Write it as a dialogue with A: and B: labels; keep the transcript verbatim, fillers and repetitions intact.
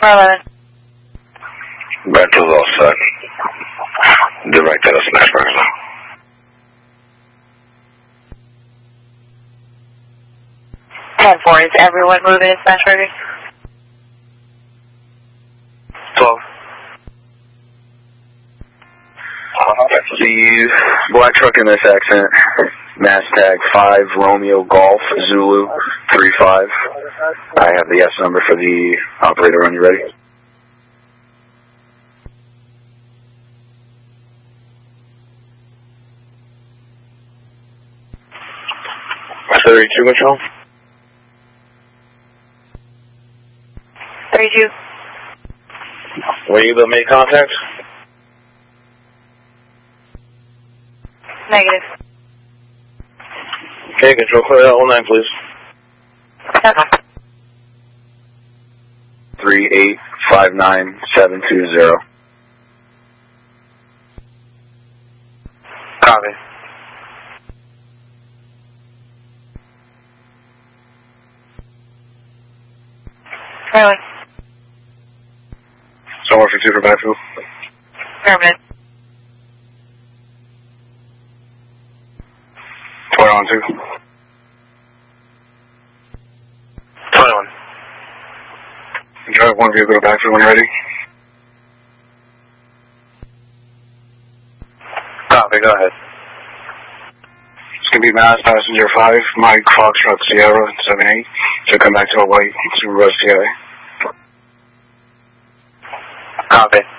A: eleven.
B: Back to all set. Direct to the Smashburger.
A: ten four, is everyone moving to Smashburgers?
B: twelve. The black truck in this accident, mass tag five Romeo Golf Zulu three five. I have the S number for the operator when you're ready. thirty-two, Mitchell.
A: thirty-two.
B: Were you able to make contact?
A: Negative.
B: Okay, control clear out one nine, please.
A: Okay.
B: three eight five nine seven two zero.
C: Copy.
A: Really?
B: Somewhere for two for backfield.
A: Permanent.
B: twenty-one two.
C: twenty-one.
B: Drive one vehicle to backfield when ready.
C: Copy, go ahead.
B: It's going to be Mass Passenger five, Mike Foxtrot Sierra seven eight. So come back to a white Subaru S T I.
C: Copy.